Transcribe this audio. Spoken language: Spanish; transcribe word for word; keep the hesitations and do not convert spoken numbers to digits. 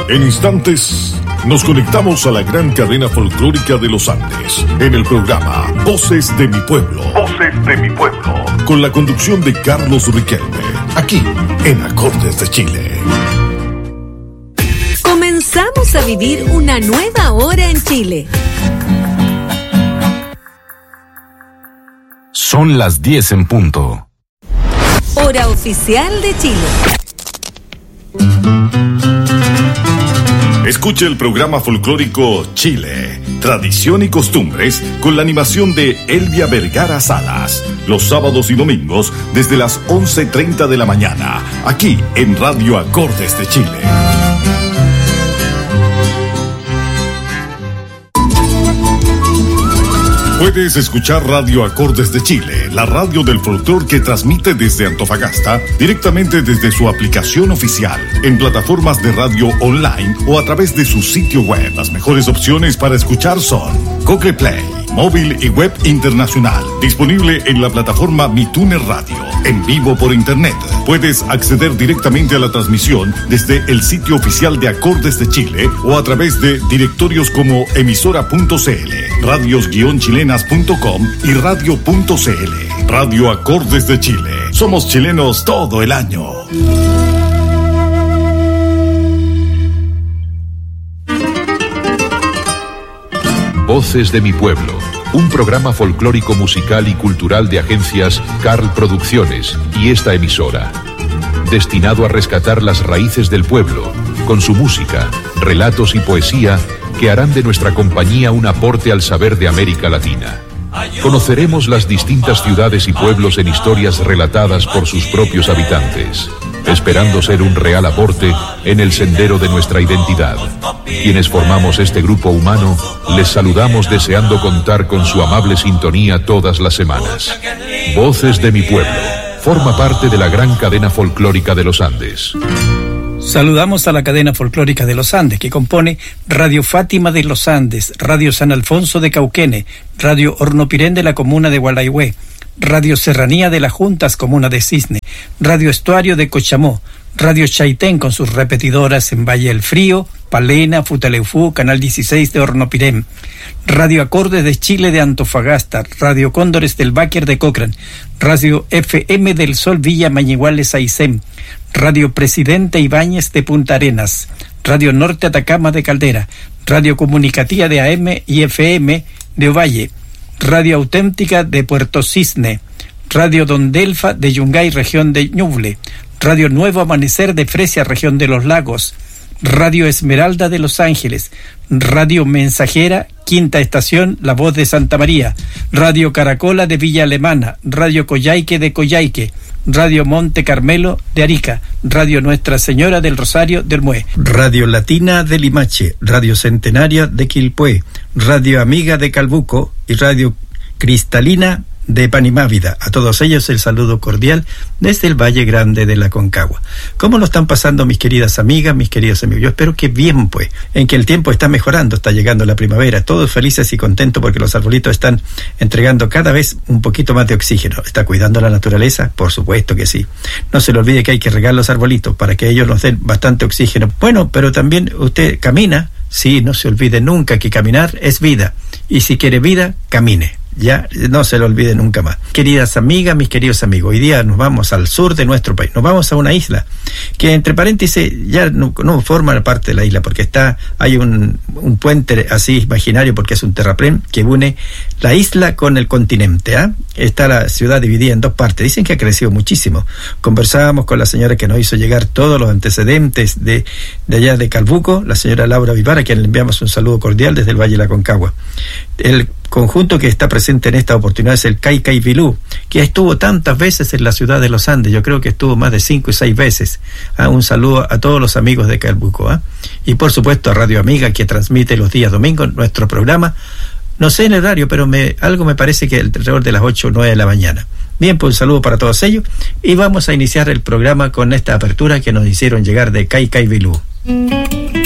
En instantes nos conectamos a la gran cadena folclórica de los Andes en el programa Voces de mi Pueblo. Voces de mi Pueblo. Con la conducción de Carlos Riquelme, aquí en Acordes de Chile. Comenzamos a vivir una nueva hora en Chile. Son las diez en punto. Hora oficial de Chile. Escuche el programa folclórico Chile, Tradición y Costumbres, con la animación de Elvia Vergara Salas, los sábados y domingos desde las once treinta de la mañana, aquí en Radio Acordes de Chile. Puedes escuchar Radio Acordes de Chile, la radio del folclor que transmite desde Antofagasta, directamente desde su aplicación oficial, en plataformas de radio online o a través de su sitio web. Las mejores opciones para escuchar son Google Play, móvil y web internacional. Disponible en la plataforma MiTuner Radio, en vivo por internet. Puedes acceder directamente a la transmisión desde el sitio oficial de Acordes de Chile o a través de directorios como emisora punto c l, radios guion chilenas punto com y radio punto c l. Radio Acordes de Chile. Somos chilenos todo el año. Voces de mi Pueblo, un programa folclórico musical y cultural de agencias Carl Producciones y esta emisora, destinado a rescatar las raíces del pueblo, con su música, relatos y poesía que harán de nuestra compañía un aporte al saber de América Latina. Conoceremos las distintas ciudades y pueblos en historias relatadas por sus propios habitantes, esperando ser un real aporte en el sendero de nuestra identidad. Quienes formamos este grupo humano, les saludamos deseando contar con su amable sintonía todas las semanas. Voces de mi Pueblo, forma parte de la gran cadena folclórica de los Andes. Saludamos a la cadena folclórica de los Andes, que compone Radio Fátima de los Andes, Radio San Alfonso de Cauquene, Radio Hornopirén de la comuna de Gualaihue, Radio Serranía de las Juntas, comuna de Cisne, Radio Estuario de Cochamó, Radio Chaitén con sus repetidoras en Valle del Frío, Palena, Futaleufú, Canal dieciséis de Hornopirén, Radio Acordes de Chile de Antofagasta, Radio Cóndores del Báquer de Cochrane, Radio F M del Sol Villa Mañiguales Aysén, Radio Presidente Ibáñez de Punta Arenas, Radio Norte Atacama de Caldera, Radio Comunicativa de A M y F M de Ovalle, Radio Auténtica de Puerto Cisne, Radio Don Delfa de Yungay, región de Ñuble, Radio Nuevo Amanecer de Fresia, región de los Lagos, Radio Esmeralda de Los Ángeles, Radio Mensajera, Quinta Estación, La Voz de Santa María, Radio Caracola de Villa Alemana, Radio Coyhaique de Coyhaique, Radio Monte Carmelo de Arica, Radio Nuestra Señora del Rosario del Olmué, Radio Latina de Limache, Radio Centenaria de Quilpué, Radio Amiga de Calbuco y Radio Cristalina de Panimávida. A todos ellos el saludo cordial desde el Valle Grande de la Concagua. ¿Cómo lo están pasando mis queridas amigas, mis queridos amigos? Yo espero que bien, pues, en que el tiempo está mejorando, está llegando la primavera, todos felices y contentos porque los arbolitos están entregando cada vez un poquito más de oxígeno. ¿Está cuidando la naturaleza? Por supuesto que sí. No se le olvide que hay que regar los arbolitos para que ellos nos den bastante oxígeno. Bueno, pero también usted camina. Sí, no se olvide nunca que caminar es vida. Y si quiere vida, camine. Ya, no se lo olvide nunca más. Queridas amigas, mis queridos amigos, hoy día nos vamos al sur de nuestro país, nos vamos a una isla que, entre paréntesis, ya no, no forma parte de la isla porque está, hay un, un puente así imaginario porque es un terraplén que une la isla con el continente, ¿eh? Está la ciudad dividida en dos partes, dicen que ha crecido muchísimo. Conversábamos con la señora que nos hizo llegar todos los antecedentes de, de allá de Calbuco, la señora Laura Vivar, a quien le enviamos un saludo cordial desde el Valle de la Concagua. El conjunto que está presente en esta oportunidad es el Caikai Vilú, que estuvo tantas veces en la ciudad de los Andes, yo creo que estuvo más de cinco y seis veces. Ah, un saludo a todos los amigos de Calbuco, ¿eh? Y por supuesto a Radio Amiga, que transmite los días domingos nuestro programa, no sé en el horario, pero me, algo me parece que alrededor de las ocho o nueve de la mañana. Bien, pues un saludo para todos ellos y vamos a iniciar el programa con esta apertura que nos hicieron llegar de Caikai Vilú.